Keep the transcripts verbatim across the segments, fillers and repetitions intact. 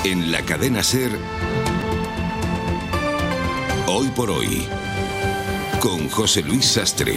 En la cadena SER, Hoy por Hoy, con José Luis Sastre.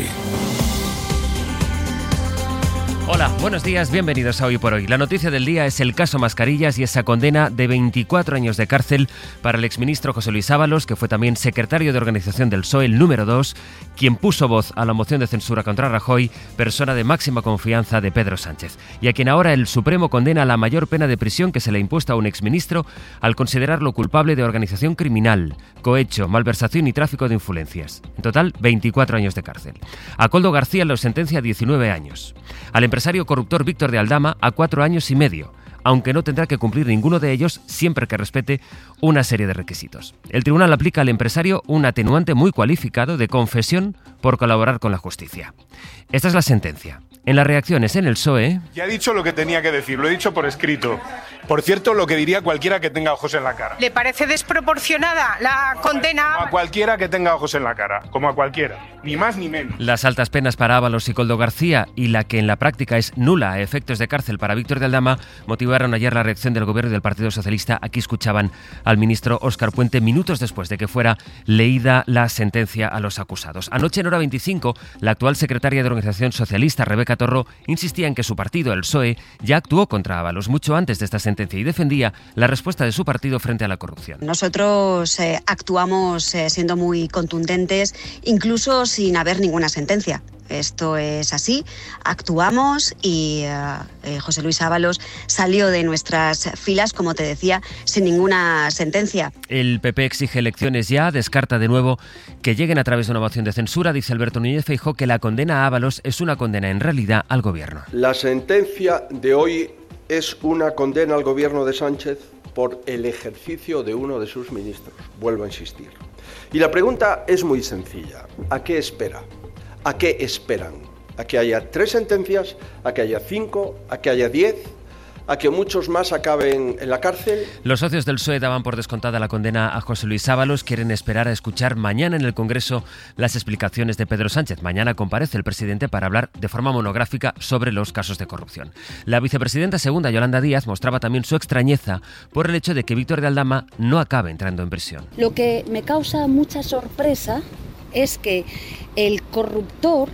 Hola, buenos días, bienvenidos a Hoy por Hoy. La noticia del día es el caso Mascarillas y esa condena de veinticuatro años de cárcel para el exministro José Luis Ábalos, que fue también secretario de organización del P S O E, el número dos, quien puso voz a la moción de censura contra Rajoy, persona de máxima confianza de Pedro Sánchez, y a quien ahora el Supremo condena a la mayor pena de prisión que se le ha impuesto a un exministro al considerarlo culpable de organización criminal, cohecho, malversación y tráfico de influencias. En total, veinticuatro años de cárcel. A Koldo García lo sentencia a diecinueve años. Al empresario corruptor Víctor de Aldama a cuatro años y medio, aunque no tendrá que cumplir ninguno de ellos siempre que respete una serie de requisitos. El tribunal aplica al empresario un atenuante muy cualificado de confesión por colaborar con la justicia. Esta es la sentencia. En las reacciones en el P S O E... Ya he dicho lo que tenía que decir, lo he dicho por escrito. Por cierto, lo que diría cualquiera que tenga ojos en la cara. ¿Le parece desproporcionada la condena? Como a cualquiera que tenga ojos en la cara, como a cualquiera, ni más ni menos. Las altas penas para Ábalos y Koldo García y la que en la práctica es nula a efectos de cárcel para Víctor de Aldama motivaron ayer la reacción del gobierno y del Partido Socialista. Aquí escuchaban al ministro Óscar Puente minutos después de que fuera leída la sentencia a los acusados. Anoche en hora veinticinco, la actual secretaria de Organización Socialista, Rebeca Torro, insistía en que su partido, el P S O E, ya actuó contra Ábalos mucho antes de esta sentencia y defendía la respuesta de su partido frente a la corrupción. Nosotros eh, actuamos eh, siendo muy contundentes, incluso sin haber ninguna sentencia. Esto es así, actuamos y eh, José Luis Ábalos salió de nuestras filas, como te decía, sin ninguna sentencia. El P P exige elecciones ya, descarta de nuevo que lleguen a través de una moción de censura. Dice Alberto Núñez Feijóo que la condena a Ábalos es una condena en realidad al gobierno. La sentencia de hoy es una condena al gobierno de Sánchez por el ejercicio de uno de sus ministros, vuelvo a insistir. Y la pregunta es muy sencilla, ¿a qué espera? ¿A qué esperan? ¿A que haya tres sentencias? ¿A que haya cinco? ¿A que haya diez? ¿A que muchos más acaben en la cárcel? Los socios del P S O E daban por descontada la condena a José Luis Ábalos. Quieren esperar a escuchar mañana en el Congreso las explicaciones de Pedro Sánchez. Mañana comparece el presidente para hablar de forma monográfica sobre los casos de corrupción. La vicepresidenta segunda, Yolanda Díaz, mostraba también su extrañeza por el hecho de que Víctor de Aldama no acabe entrando en prisión. Lo que me causa mucha sorpresa es que el corruptor,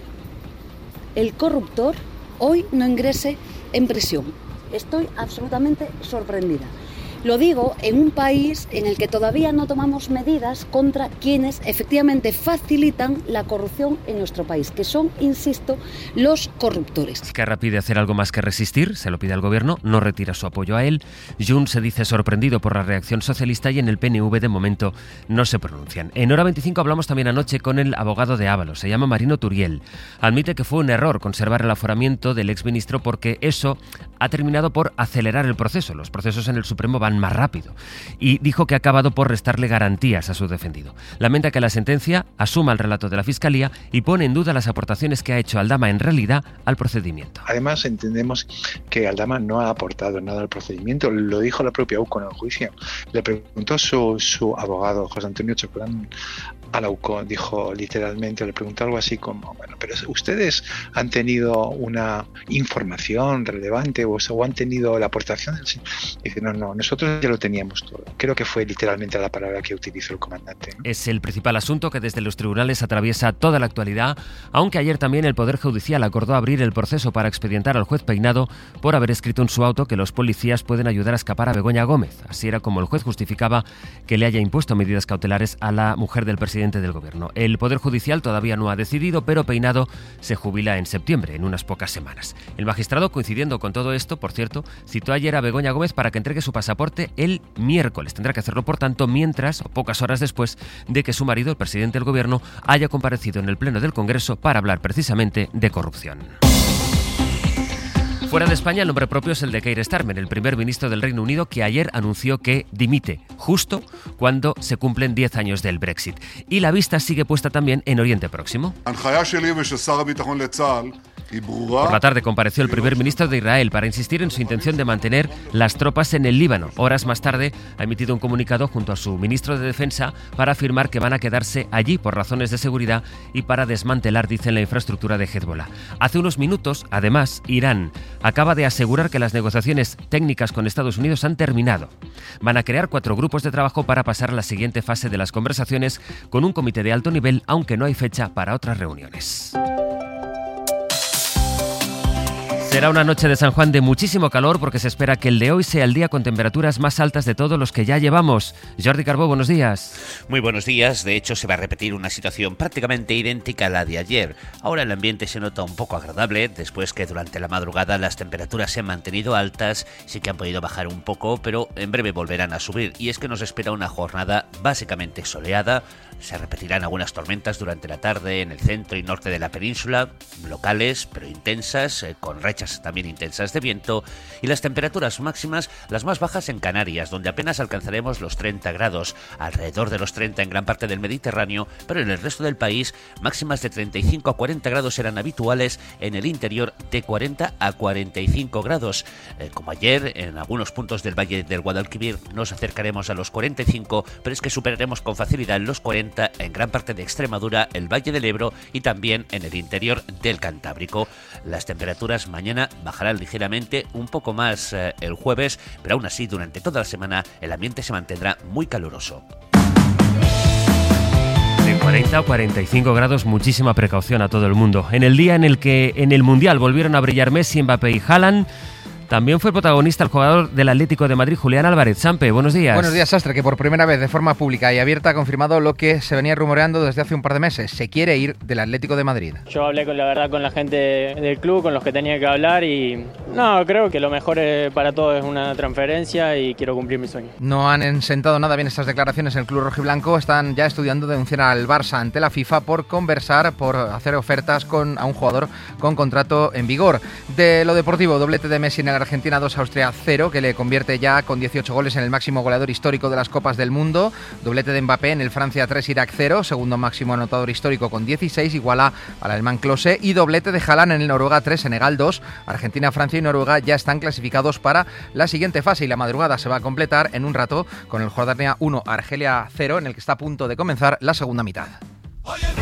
el corruptor hoy no ingrese en prisión. Estoy absolutamente sorprendida. Lo digo en un país en el que todavía no tomamos medidas contra quienes efectivamente facilitan la corrupción en nuestro país, que son, insisto, los corruptores. Esquerra pide hacer algo más que resistir, se lo pide al gobierno, no retira su apoyo a él. Junts se dice sorprendido por la reacción socialista y en el P N V de momento no se pronuncian. En hora veinticinco hablamos también anoche con el abogado de Ábalos, se llama Marino Turiel. Admite que fue un error conservar el aforamiento del exministro porque eso ha terminado por acelerar el proceso. Los procesos en el Supremo van más rápido, y dijo que ha acabado por restarle garantías a su defendido. Lamenta que la sentencia asuma el relato de la Fiscalía y pone en duda las aportaciones que ha hecho Aldama en realidad al procedimiento. Además, entendemos que Aldama no ha aportado nada al procedimiento, lo dijo la propia U C O en el juicio. Le preguntó su, su abogado, José Antonio Chocolán, a la U C O, dijo literalmente, le preguntó algo así como, bueno, pero ustedes han tenido una información relevante o, o han tenido la aportación del señor. Dice, no, no, nosotros ya lo teníamos todo. Creo que fue literalmente la palabra que utilizó el comandante, ¿no? Es el principal asunto que desde los tribunales atraviesa toda la actualidad, aunque ayer también el Poder Judicial acordó abrir el proceso para expedientar al juez Peinado por haber escrito en su auto que los policías pueden ayudar a escapar a Begoña Gómez. Así era como el juez justificaba que le haya impuesto medidas cautelares a la mujer del presidente del gobierno. El Poder Judicial todavía no ha decidido, pero Peinado se jubila en septiembre, en unas pocas semanas. El magistrado, coincidiendo con todo esto, por cierto, citó ayer a Begoña Gómez para que entregue su pasaporte el miércoles. Tendrá que hacerlo, por tanto, mientras o pocas horas después de que su marido, el presidente del gobierno, haya comparecido en el Pleno del Congreso para hablar precisamente de corrupción. Fuera de España, el nombre propio es el de Keir Starmer, el primer ministro del Reino Unido, que ayer anunció que dimite, justo cuando se cumplen diez años del Brexit. Y la vista sigue puesta también en Oriente Próximo. Por la tarde compareció el primer ministro de Israel para insistir en su intención de mantener las tropas en el Líbano. Horas más tarde ha emitido un comunicado junto a su ministro de Defensa para afirmar que van a quedarse allí por razones de seguridad y para desmantelar, dicen, la infraestructura de Hezbollah. Hace unos minutos, además, Irán acaba de asegurar que las negociaciones técnicas con Estados Unidos han terminado. Van a crear cuatro grupos de trabajo para pasar a la siguiente fase de las conversaciones con un comité de alto nivel, aunque no hay fecha para otras reuniones. Será una noche de San Juan de muchísimo calor porque se espera que el de hoy sea el día con temperaturas más altas de todos los que ya llevamos. Jordi Carbó, buenos días. Muy buenos días. De hecho, se va a repetir una situación prácticamente idéntica a la de ayer. Ahora el ambiente se nota un poco agradable, después que durante la madrugada las temperaturas se han mantenido altas, sí que han podido bajar un poco, pero en breve volverán a subir. Y es que nos espera una jornada básicamente soleada. Se repetirán algunas tormentas durante la tarde en el centro y norte de la península, locales pero intensas, eh, con rachas también intensas de viento, y las temperaturas máximas, las más bajas en Canarias, donde apenas alcanzaremos los treinta grados, alrededor de los treinta en gran parte del Mediterráneo, pero en el resto del país máximas de treinta y cinco a cuarenta grados serán habituales, en el interior de cuarenta a cuarenta y cinco grados. Eh, como ayer, en algunos puntos del Valle del Guadalquivir nos acercaremos a los cuarenta y cinco, pero es que superaremos con facilidad los cuarenta en gran parte de Extremadura, el Valle del Ebro y también en el interior del Cantábrico. Las temperaturas mañana bajarán ligeramente, un poco más eh, el jueves, pero aún así durante toda la semana el ambiente se mantendrá muy caluroso. De cuarenta a cuarenta y cinco grados, muchísima precaución a todo el mundo. En el día en el que en el Mundial volvieron a brillar Messi, Mbappé y Haaland, también fue protagonista el jugador del Atlético de Madrid, Julián Álvarez. Sampe, buenos días. Buenos días, Sastre, que por primera vez de forma pública y abierta ha confirmado lo que se venía rumoreando desde hace un par de meses. Se quiere ir del Atlético de Madrid. Yo hablé con la verdad con la gente del club, con los que tenía que hablar y no, creo que lo mejor para todos es una transferencia y quiero cumplir mi sueño. No han sentado nada bien estas declaraciones en el club rojiblanco. Están ya estudiando denunciar al Barça ante la FIFA por conversar, por hacer ofertas con, a un jugador con contrato en vigor. De lo deportivo, doblete de Messi en el Argentina dos, Austria cero, que le convierte ya con dieciocho goles en el máximo goleador histórico de las Copas del Mundo. Doblete de Mbappé en el Francia tres, Irak cero, segundo máximo anotador histórico con dieciséis, iguala al alemán Klose. Y doblete de Haaland en el Noruega tres, Senegal dos. Argentina, Francia y Noruega ya están clasificados para la siguiente fase y la madrugada se va a completar en un rato con el Jordania uno, Argelia cero, en el que está a punto de comenzar la segunda mitad.